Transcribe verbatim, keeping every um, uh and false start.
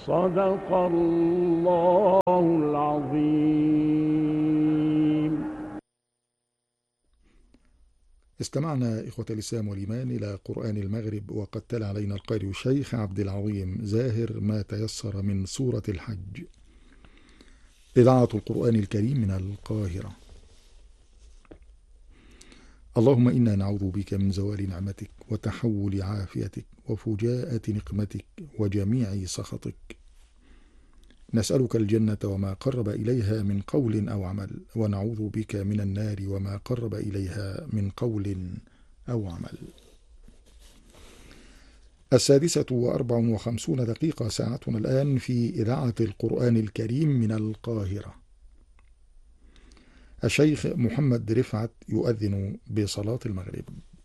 صدق الله العظيم. استمعنا إخوة الإسلام والإيمان إلى قرآن المغرب، وقد تلا علينا القارئ الشيخ عبد العظيم زاهر ما تيسر من سورة الحج. إذاعة القرآن الكريم من القاهرة. اللهم إنا نعوذ بك من زوال نعمتك وتحول عافيتك وفجاءة نقمتك وجميع سخطك. نسألك الجنة وما قرب إليها من قول أو عمل، ونعوذ بك من النار وما قرب إليها من قول أو عمل. السادسة وأربع وخمسون دقيقة ساعتنا الآن في إذاعة القرآن الكريم من القاهرة. الشيخ محمد رفعت يؤذن بصلاة المغرب.